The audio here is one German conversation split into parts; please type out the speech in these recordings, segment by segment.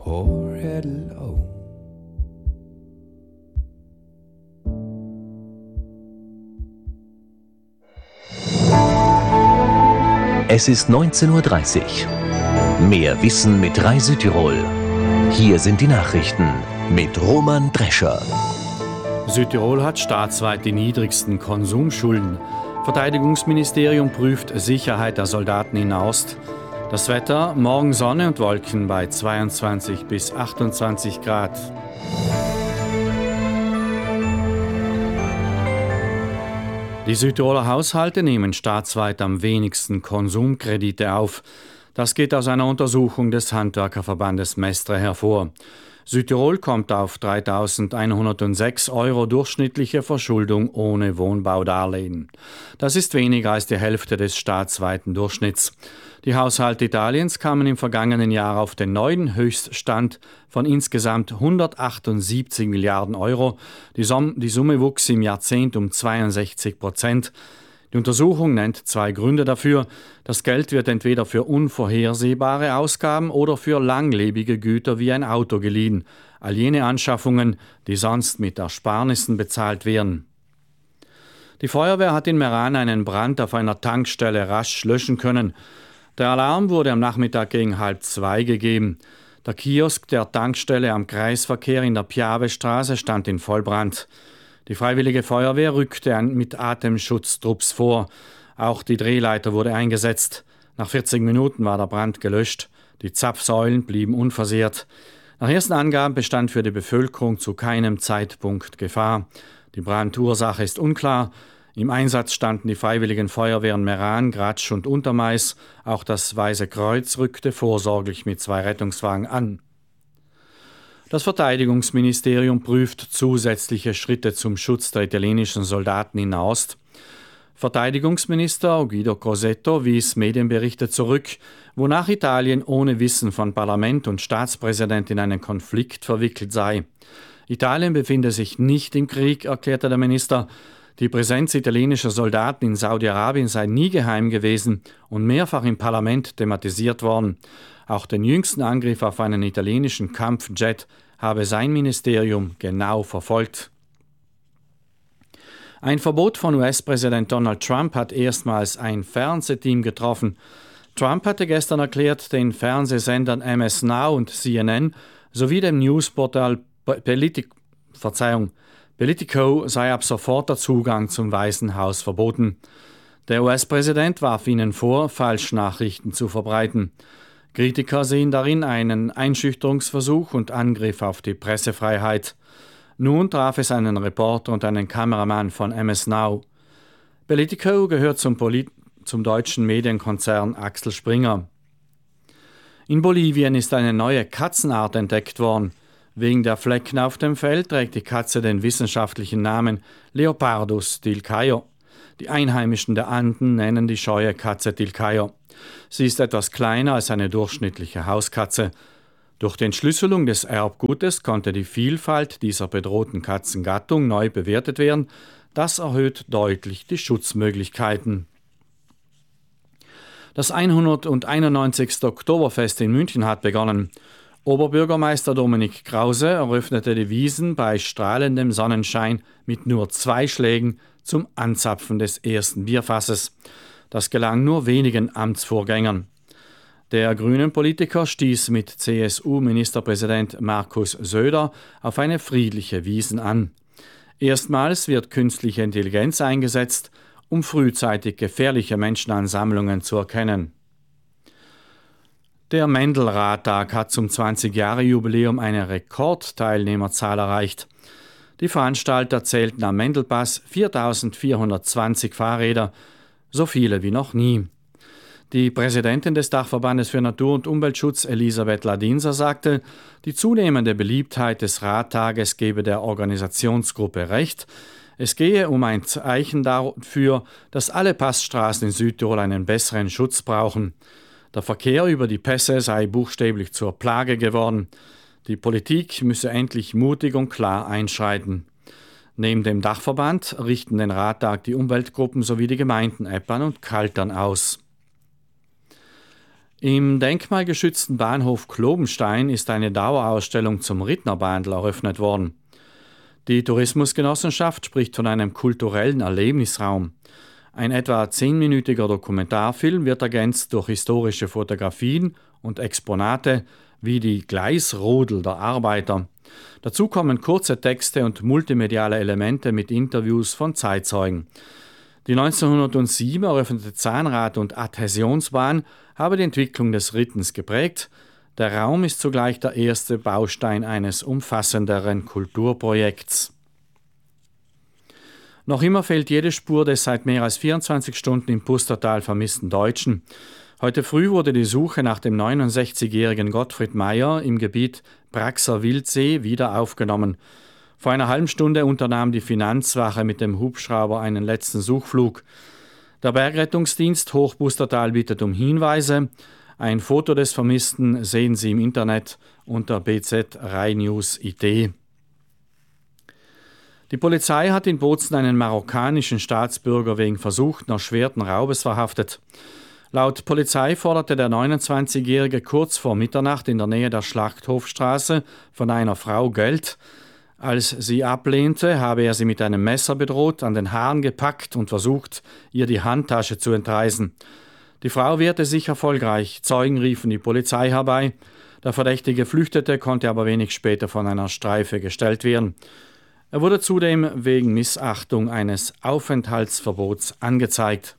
poor head low. Es ist 19:30 Uhr. Mehr Wissen mit Rai Südtirol. Hier sind die Nachrichten mit Roman Drescher. Südtirol hat staatsweit die niedrigsten Konsumschulden. Verteidigungsministerium prüft Sicherheit der Soldaten in Nahost. Das Wetter, morgen Sonne und Wolken bei 22 bis 28 Grad. Die Südtiroler Haushalte nehmen staatsweit am wenigsten Konsumkredite auf. Das geht aus einer Untersuchung des Handwerkerverbandes Mestre hervor. Südtirol kommt auf 3.106 € durchschnittliche Verschuldung ohne Wohnbaudarlehen. Das ist weniger als die Hälfte des staatsweiten Durchschnitts. Die Haushalte Italiens kamen im vergangenen Jahr auf den neuen Höchststand von insgesamt 178 Milliarden Euro. Die Summe wuchs im Jahrzehnt um 62%. Die Untersuchung nennt zwei Gründe dafür. Das Geld wird entweder für unvorhersehbare Ausgaben oder für langlebige Güter wie ein Auto geliehen. All jene Anschaffungen, die sonst mit Ersparnissen bezahlt werden. Die Feuerwehr hat in Meran einen Brand auf einer Tankstelle rasch löschen können. Der Alarm wurde am Nachmittag gegen 1:30 gegeben. Der Kiosk der Tankstelle am Kreisverkehr in der Piavestraße stand in Vollbrand. Die Freiwillige Feuerwehr rückte mit Atemschutztrupps vor. Auch die Drehleiter wurde eingesetzt. Nach 40 Minuten war der Brand gelöscht. Die Zapfsäulen blieben unversehrt. Nach ersten Angaben bestand für die Bevölkerung zu keinem Zeitpunkt Gefahr. Die Brandursache ist unklar. Im Einsatz standen die Freiwilligen Feuerwehren Meran, Gratsch und Untermais. Auch das Weiße Kreuz rückte vorsorglich mit 2 Rettungswagen an. Das Verteidigungsministerium prüft zusätzliche Schritte zum Schutz der italienischen Soldaten in Nahost. Verteidigungsminister Guido Crosetto wies Medienberichte zurück, wonach Italien ohne Wissen von Parlament und Staatspräsident in einen Konflikt verwickelt sei. Italien befinde sich nicht im Krieg, erklärte der Minister. Die Präsenz italienischer Soldaten in Saudi-Arabien sei nie geheim gewesen und mehrfach im Parlament thematisiert worden. Auch den jüngsten Angriff auf einen italienischen Kampfjet habe sein Ministerium genau verfolgt. Ein Verbot von US-Präsident Donald Trump hat erstmals ein Fernsehteam getroffen. Trump hatte gestern erklärt, den Fernsehsendern MS Now und CNN sowie dem Newsportal Politico sei ab sofort der Zugang zum Weißen Haus verboten. Der US-Präsident warf ihnen vor, Falschnachrichten zu verbreiten. Kritiker sehen darin einen Einschüchterungsversuch und Angriff auf die Pressefreiheit. Nun traf es einen Reporter und einen Kameramann von MS Now. Politico gehört zum deutschen Medienkonzern Axel Springer. In Bolivien ist eine neue Katzenart entdeckt worden. Wegen der Flecken auf dem Fell trägt die Katze den wissenschaftlichen Namen Leopardus tilcaio. Die Einheimischen der Anden nennen die scheue Katze Tilcaio. Sie ist etwas kleiner als eine durchschnittliche Hauskatze. Durch die Entschlüsselung des Erbgutes konnte die Vielfalt dieser bedrohten Katzengattung neu bewertet werden. Das erhöht deutlich die Schutzmöglichkeiten. Das 191. Oktoberfest in München hat begonnen. Oberbürgermeister Dominik Krause eröffnete die Wiesn bei strahlendem Sonnenschein mit nur 2 Schlägen zum Anzapfen des ersten Bierfasses. Das gelang nur wenigen Amtsvorgängern. Der Grünen-Politiker stieß mit CSU-Ministerpräsident Markus Söder auf eine friedliche Wiesn an. Erstmals wird künstliche Intelligenz eingesetzt, um frühzeitig gefährliche Menschenansammlungen zu erkennen. Der Mendel-Radtag hat zum 20-Jahre-Jubiläum eine Rekordteilnehmerzahl erreicht. Die Veranstalter zählten am Mendelpass 4.420 Fahrräder, so viele wie noch nie. Die Präsidentin des Dachverbandes für Natur- und Umweltschutz, Elisabeth Ladinser, sagte, die zunehmende Beliebtheit des Radtages gebe der Organisationsgruppe recht. Es gehe um ein Zeichen dafür, dass alle Passstraßen in Südtirol einen besseren Schutz brauchen. Der Verkehr über die Pässe sei buchstäblich zur Plage geworden. Die Politik müsse endlich mutig und klar einschreiten. Neben dem Dachverband richten den Radtag die Umweltgruppen sowie die Gemeinden Eppan und Kaltern aus. Im denkmalgeschützten Bahnhof Klobenstein ist eine Dauerausstellung zum Rittnerbandel eröffnet worden. Die Tourismusgenossenschaft spricht von einem kulturellen Erlebnisraum. Ein etwa 10-minütiger Dokumentarfilm wird ergänzt durch historische Fotografien und Exponate wie die Gleisrodel der Arbeiter. Dazu kommen kurze Texte und multimediale Elemente mit Interviews von Zeitzeugen. Die 1907 eröffnete Zahnrad- und Adhäsionsbahn habe die Entwicklung des Rittens geprägt. Der Raum ist zugleich der erste Baustein eines umfassenderen Kulturprojekts. Noch immer fehlt jede Spur des seit mehr als 24 Stunden im Pustertal vermissten Deutschen. Heute früh wurde die Suche nach dem 69-jährigen Gottfried Meyer im Gebiet Braxer Wildsee wieder aufgenommen. Vor einer halben Stunde unternahm die Finanzwache mit dem Hubschrauber einen letzten Suchflug. Der Bergrettungsdienst Hochpustertal bittet um Hinweise. Ein Foto des Vermissten sehen Sie im Internet unter BZ Rheinnews IT. Die Polizei hat in Bozen einen marokkanischen Staatsbürger wegen versuchten erschwerten Raubes verhaftet. Laut Polizei forderte der 29-Jährige kurz vor Mitternacht in der Nähe der Schlachthofstraße von einer Frau Geld. Als sie ablehnte, habe er sie mit einem Messer bedroht, an den Haaren gepackt und versucht, ihr die Handtasche zu entreißen. Die Frau wehrte sich erfolgreich. Zeugen riefen die Polizei herbei. Der Verdächtige flüchtete, konnte aber wenig später von einer Streife gestellt werden. Er wurde zudem wegen Missachtung eines Aufenthaltsverbots angezeigt.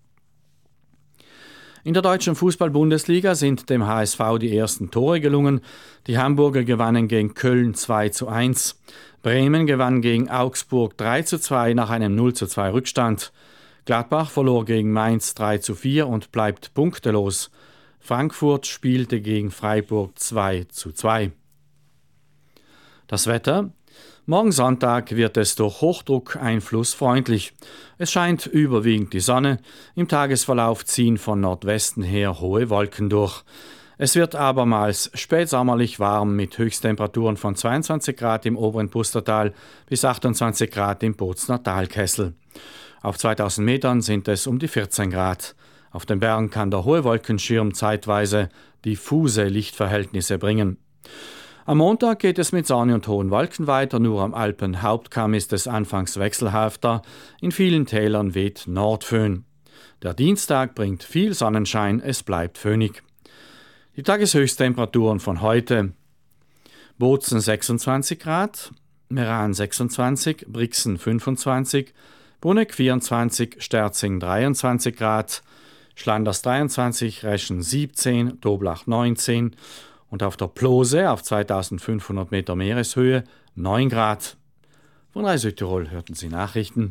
In der deutschen Fußball-Bundesliga sind dem HSV die ersten Tore gelungen. Die Hamburger gewannen gegen Köln 2:1. Bremen gewann gegen Augsburg 3:2 nach einem 0:2 Rückstand. Gladbach verlor gegen Mainz 3:4 und bleibt punktelos. Frankfurt spielte gegen Freiburg 2:2. Das Wetter: Morgen Sonntag wird es durch Hochdruckeinfluss freundlich. Es scheint überwiegend die Sonne. Im Tagesverlauf ziehen von Nordwesten her hohe Wolken durch. Es wird abermals spätsommerlich warm mit Höchsttemperaturen von 22 Grad im oberen Pustertal bis 28 Grad im Bozener Talkessel. Auf 2000 Metern sind es um die 14 Grad. Auf den Bergen kann der hohe Wolkenschirm zeitweise diffuse Lichtverhältnisse bringen. Am Montag geht es mit Sonne und hohen Wolken weiter, nur am Alpenhauptkamm ist es anfangs wechselhafter, in vielen Tälern weht Nordföhn. Der Dienstag bringt viel Sonnenschein, es bleibt föhnig. Die Tageshöchsttemperaturen von heute: Bozen 26 Grad, Meran 26, Brixen 25, Bruneck 24, Sterzing 23 Grad, Schlanders 23, Reschen 17, Doblach 19 und auf der Plose auf 2500 Meter Meereshöhe 9 Grad. Von Rai Südtirol hörten Sie Nachrichten.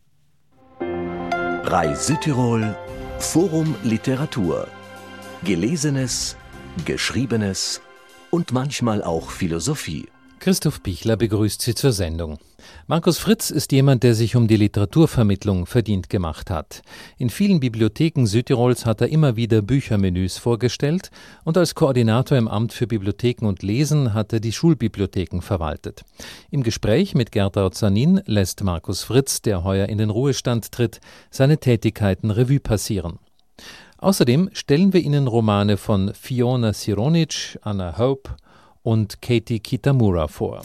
Rai Südtirol Forum Literatur. Gelesenes, Geschriebenes und manchmal auch Philosophie. Christoph Bichler begrüßt Sie zur Sendung. Markus Fritz ist jemand, der sich um die Literaturvermittlung verdient gemacht hat. In vielen Bibliotheken Südtirols hat er immer wieder Büchermenüs vorgestellt und als Koordinator im Amt für Bibliotheken und Lesen hat er die Schulbibliotheken verwaltet. Im Gespräch mit Gertraud Sanin lässt Markus Fritz, der heuer in den Ruhestand tritt, seine Tätigkeiten Revue passieren. Außerdem stellen wir Ihnen Romane von Fiona Sironic, Anna Hope und Katie Kitamura vor.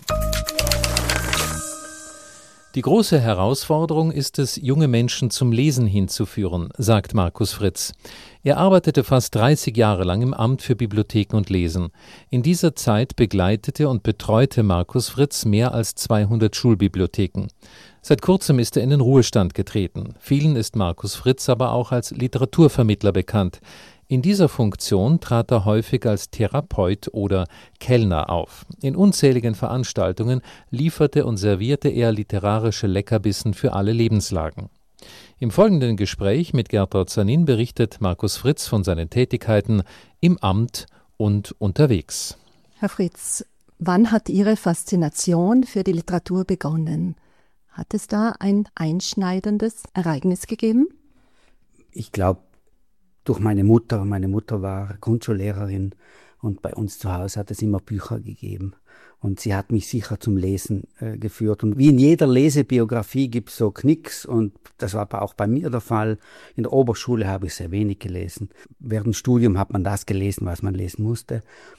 Die große Herausforderung ist es, junge Menschen zum Lesen hinzuführen, sagt Markus Fritz. Er arbeitete fast 30 Jahre lang im Amt für Bibliotheken und Lesen. In dieser Zeit begleitete und betreute Markus Fritz mehr als 200 Schulbibliotheken. Seit kurzem ist er in den Ruhestand getreten. Vielen ist Markus Fritz aber auch als Literaturvermittler bekannt. In dieser Funktion trat er häufig als Therapeut oder Kellner auf. In unzähligen Veranstaltungen lieferte und servierte er literarische Leckerbissen für alle Lebenslagen. Im folgenden Gespräch mit Gertraud Sanin berichtet Markus Fritz von seinen Tätigkeiten im Amt und unterwegs. Herr Fritz, wann hat Ihre Faszination für die Literatur begonnen? Hat es da ein einschneidendes Ereignis gegeben? Ich glaube, durch meine Mutter. Meine Mutter war Grundschullehrerin Und bei uns zu Hause hat es immer Bücher gegeben. Und sie hat mich sicher zum Lesen geführt. Und wie in jeder Lesebiografie gibt es so Knicks. Und das war aber auch bei mir der Fall. In der Oberschule habe ich sehr wenig gelesen. Während dem Studium hat man das gelesen, was man lesen musste.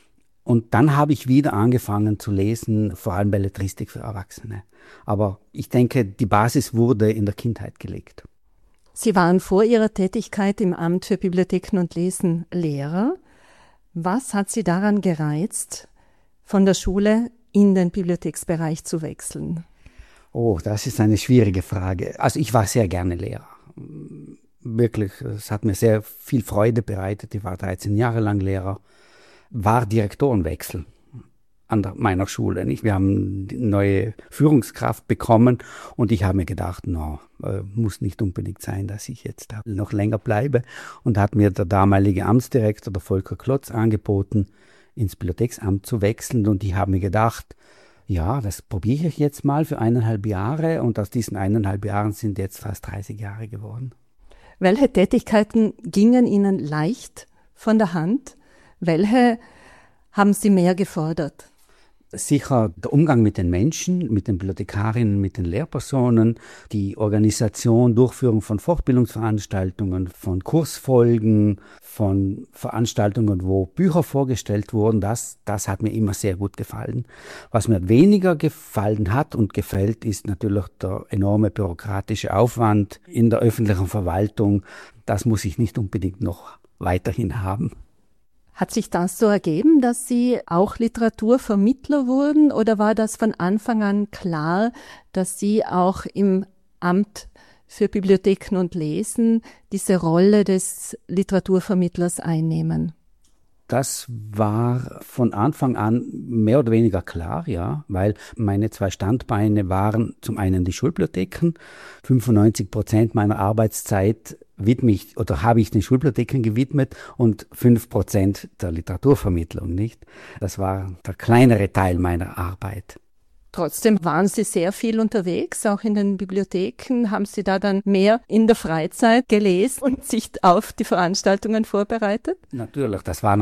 Und dann habe ich wieder angefangen zu lesen, vor allem Belletristik für Erwachsene. Aber ich denke, die Basis wurde in der Kindheit gelegt. Sie waren vor Ihrer Tätigkeit im Amt für Bibliotheken und Lesen Lehrer. Was hat Sie daran gereizt, von der Schule in den Bibliotheksbereich zu wechseln? Oh, das ist eine schwierige Frage. Also ich war sehr gerne Lehrer. Wirklich, es hat mir sehr viel Freude bereitet. Ich war 13 Jahre lang Lehrer. War Direktorenwechsel an meiner Schule. Nicht? Wir haben eine neue Führungskraft bekommen und ich habe mir gedacht, muss nicht unbedingt sein, dass ich jetzt noch länger bleibe. Und hat mir der damalige Amtsdirektor, der Volker Klotz, angeboten, ins Bibliotheksamt zu wechseln. Und ich habe mir gedacht, ja, das probiere ich jetzt mal für 1,5 Jahre. Und aus diesen 1,5 Jahren sind jetzt fast 30 Jahre geworden. Welche Tätigkeiten gingen Ihnen leicht von der Hand? Welche haben Sie mehr gefordert? Sicher der Umgang mit den Menschen, mit den Bibliothekarinnen, mit den Lehrpersonen, die Organisation, Durchführung von Fortbildungsveranstaltungen, von Kursfolgen, von Veranstaltungen, wo Bücher vorgestellt wurden, das hat mir immer sehr gut gefallen. Was mir weniger gefallen hat und gefällt, ist natürlich der enorme bürokratische Aufwand in der öffentlichen Verwaltung. Das muss ich nicht unbedingt noch weiterhin haben. Hat sich das so ergeben, dass Sie auch Literaturvermittler wurden, oder war das von Anfang an klar, dass Sie auch im Amt für Bibliotheken und Lesen diese Rolle des Literaturvermittlers einnehmen? Das war von Anfang an mehr oder weniger klar, ja, weil meine 2 Standbeine waren zum einen die Schulbibliotheken. 95% meiner Arbeitszeit habe ich den Schulbibliotheken gewidmet und 5% der Literaturvermittlung, nicht? Das war der kleinere Teil meiner Arbeit. Trotzdem waren Sie sehr viel unterwegs, auch in den Bibliotheken. Haben Sie da dann mehr in der Freizeit gelesen und sich auf die Veranstaltungen vorbereitet? Natürlich,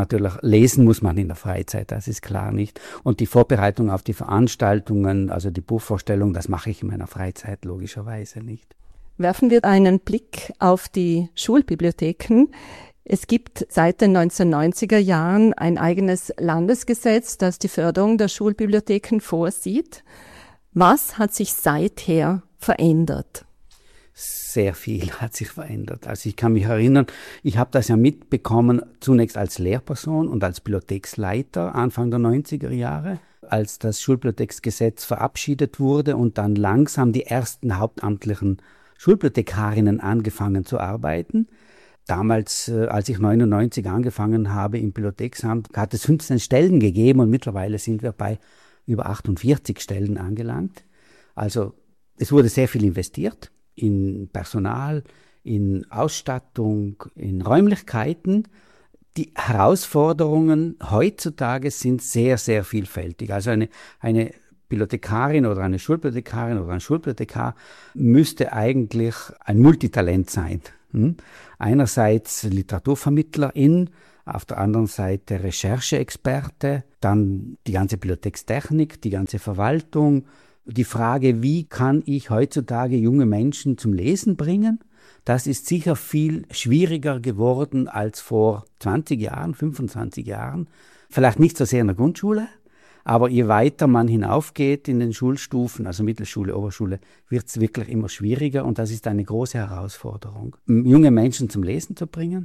lesen muss man in der Freizeit, das ist klar, nicht? Und die Vorbereitung auf die Veranstaltungen, also die Buchvorstellung, das mache ich in meiner Freizeit logischerweise nicht. Werfen wir einen Blick auf die Schulbibliotheken. Es gibt seit den 1990er Jahren ein eigenes Landesgesetz, das die Förderung der Schulbibliotheken vorsieht. Was hat sich seither verändert? Sehr viel hat sich verändert. Also ich kann mich erinnern, ich habe das ja mitbekommen, zunächst als Lehrperson und als Bibliotheksleiter Anfang der 90er Jahre, als das Schulbibliotheksgesetz verabschiedet wurde und dann langsam die ersten hauptamtlichen Schulbibliothekarinnen angefangen zu arbeiten. Damals, als ich 1999 angefangen habe im Bibliotheksamt, hat es 15 Stellen gegeben und mittlerweile sind wir bei über 48 Stellen angelangt. Also es wurde sehr viel investiert in Personal, in Ausstattung, in Räumlichkeiten. Die Herausforderungen heutzutage sind sehr, sehr vielfältig. Also eine Bibliothekarin oder eine Schulbibliothekarin oder ein Schulbibliothekar müsste eigentlich ein Multitalent sein. Einerseits Literaturvermittlerin, auf der anderen Seite Rechercheexperte, dann die ganze Bibliothekstechnik, die ganze Verwaltung. Die Frage, wie kann ich heutzutage junge Menschen zum Lesen bringen? Das ist sicher viel schwieriger geworden als vor 20 Jahren, 25 Jahren. Vielleicht nicht so sehr in der Grundschule, aber je weiter man hinaufgeht in den Schulstufen, also Mittelschule, Oberschule, wird es wirklich immer schwieriger und das ist eine große Herausforderung, junge Menschen zum Lesen zu bringen.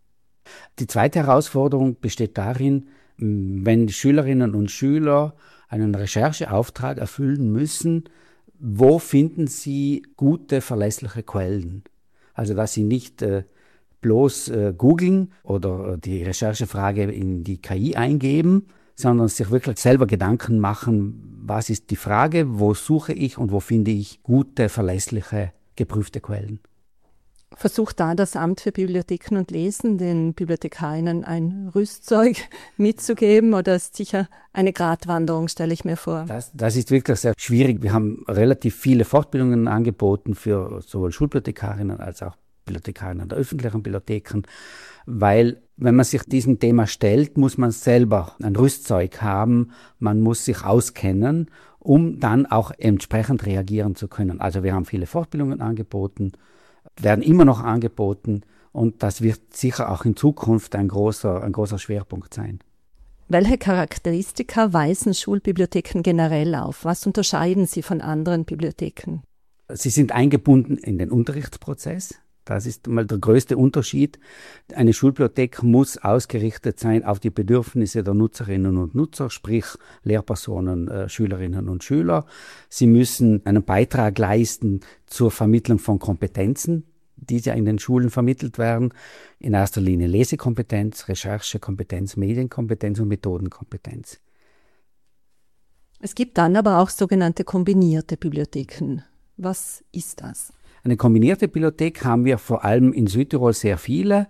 Die zweite Herausforderung besteht darin, wenn Schülerinnen und Schüler einen Rechercheauftrag erfüllen müssen, wo finden sie gute, verlässliche Quellen? Also dass sie nicht bloß googeln oder die Recherchefrage in die KI eingeben, sondern sich wirklich selber Gedanken machen, was ist die Frage, wo suche ich und wo finde ich gute, verlässliche, geprüfte Quellen. Versucht da das Amt für Bibliotheken und Lesen den Bibliothekarinnen ein Rüstzeug mitzugeben, oder ist sicher eine Gratwanderung, stelle ich mir vor? Das ist wirklich sehr schwierig. Wir haben relativ viele Fortbildungen angeboten für sowohl Schulbibliothekarinnen als auch Bibliothekarinnen der öffentlichen Bibliotheken. weil wenn man sich diesem Thema stellt, muss man selber ein Rüstzeug haben, man muss sich auskennen, um dann auch entsprechend reagieren zu können. Also wir haben viele Fortbildungen angeboten, werden immer noch angeboten und das wird sicher auch in Zukunft ein großer Schwerpunkt sein. Welche Charakteristika weisen Schulbibliotheken generell auf? Was unterscheiden sie von anderen Bibliotheken? Sie sind eingebunden in den Unterrichtsprozess. Das ist mal der größte Unterschied. Eine Schulbibliothek muss ausgerichtet sein auf die Bedürfnisse der Nutzerinnen und Nutzer, sprich Lehrpersonen, Schülerinnen und Schüler. Sie müssen einen Beitrag leisten zur Vermittlung von Kompetenzen, die ja in den Schulen vermittelt werden. In erster Linie Lesekompetenz, Recherchekompetenz, Medienkompetenz und Methodenkompetenz. Es gibt dann aber auch sogenannte kombinierte Bibliotheken. Was ist das? Eine kombinierte Bibliothek haben wir vor allem in Südtirol sehr viele,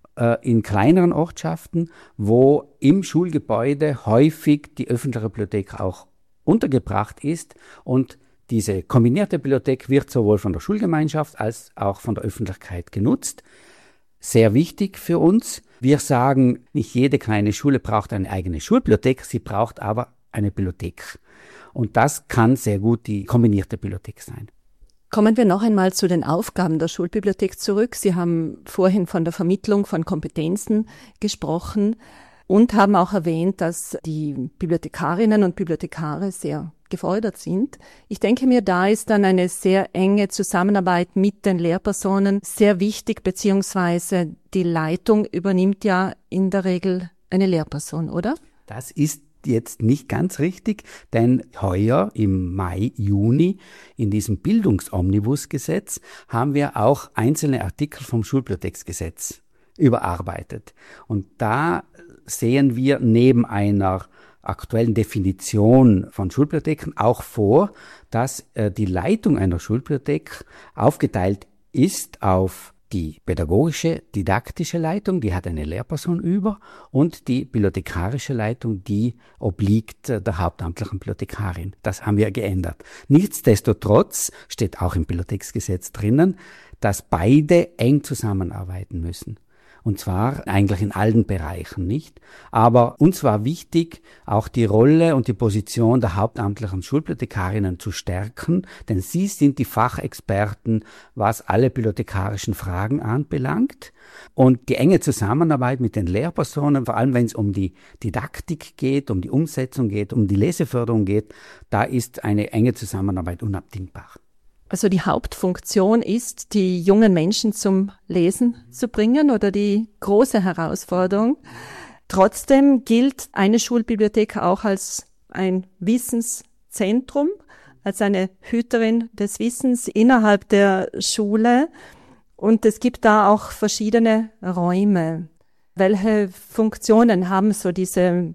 in kleineren Ortschaften, wo im Schulgebäude häufig die öffentliche Bibliothek auch untergebracht ist. Und diese kombinierte Bibliothek wird sowohl von der Schulgemeinschaft als auch von der Öffentlichkeit genutzt. Sehr wichtig für uns. Wir sagen, nicht jede kleine Schule braucht eine eigene Schulbibliothek, sie braucht aber eine Bibliothek. Und das kann sehr gut die kombinierte Bibliothek sein. Kommen wir noch einmal zu den Aufgaben der Schulbibliothek zurück. Sie haben vorhin von der Vermittlung von Kompetenzen gesprochen und haben auch erwähnt, dass die Bibliothekarinnen und Bibliothekare sehr gefordert sind. Ich denke mir, da ist dann eine sehr enge Zusammenarbeit mit den Lehrpersonen sehr wichtig, beziehungsweise die Leitung übernimmt ja in der Regel eine Lehrperson, oder? Das ist jetzt nicht ganz richtig, denn heuer im Mai, Juni in diesem Bildungsomnibusgesetz haben wir auch einzelne Artikel vom Schulbibliotheksgesetz überarbeitet. Und da sehen wir neben einer aktuellen Definition von Schulbibliotheken auch vor, dass die Leitung einer Schulbibliothek aufgeteilt ist auf die pädagogische, didaktische Leitung, die hat eine Lehrperson über, und die bibliothekarische Leitung, die obliegt der hauptamtlichen Bibliothekarin. Das haben wir geändert. Nichtsdestotrotz steht auch im Bibliotheksgesetz drinnen, dass beide eng zusammenarbeiten müssen. Und zwar eigentlich in allen Bereichen, nicht? Aber uns war wichtig, auch die Rolle und die Position der hauptamtlichen Schulbibliothekarinnen zu stärken, denn sie sind die Fachexperten, was alle bibliothekarischen Fragen anbelangt. Und die enge Zusammenarbeit mit den Lehrpersonen, vor allem wenn es um die Didaktik geht, um die Umsetzung geht, um die Leseförderung geht, da ist eine enge Zusammenarbeit unabdingbar. Also die Hauptfunktion ist, die jungen Menschen zum Lesen zu bringen oder die große Herausforderung. Trotzdem gilt eine Schulbibliothek auch als ein Wissenszentrum, als eine Hüterin des Wissens innerhalb der Schule. Und es gibt da auch verschiedene Räume. Welche Funktionen haben so diese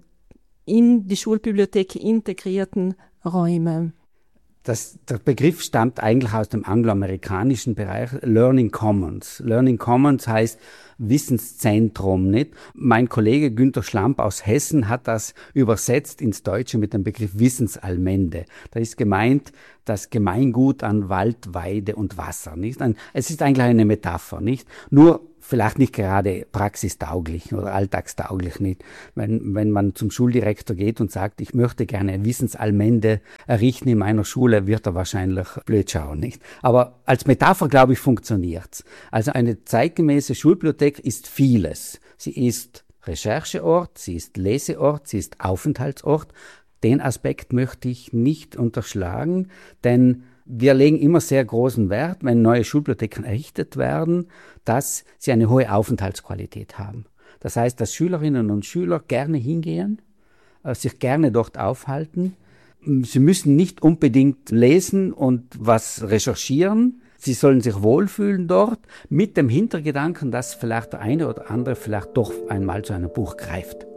in die Schulbibliothek integrierten Räume? Der Begriff stammt eigentlich aus dem angloamerikanischen Bereich, Learning Commons. Learning Commons heißt Wissenszentrum, nicht? Mein Kollege Günter Schlamp aus Hessen hat das übersetzt ins Deutsche mit dem Begriff Wissensallmende. Da ist gemeint das Gemeingut an Wald, Weide und Wasser, nicht? Es ist eigentlich eine Metapher, nicht? Nur vielleicht nicht gerade praxistauglich oder alltagstauglich nicht. Wenn man zum Schuldirektor geht und sagt, ich möchte gerne eine Wissensallmende errichten in meiner Schule, wird er wahrscheinlich blöd schauen, nicht? Aber als Metapher, glaube ich, funktioniert's. Also eine zeitgemäße Schulbibliothek ist vieles. Sie ist Rechercheort, sie ist Leseort, sie ist Aufenthaltsort. Den Aspekt möchte ich nicht unterschlagen, denn wir legen immer sehr großen Wert, wenn neue Schulbibliotheken errichtet werden, dass sie eine hohe Aufenthaltsqualität haben. Das heißt, dass Schülerinnen und Schüler gerne hingehen, sich gerne dort aufhalten. Sie müssen nicht unbedingt lesen und was recherchieren. Sie sollen sich wohlfühlen dort, mit dem Hintergedanken, dass vielleicht der eine oder andere vielleicht doch einmal zu einem Buch greift.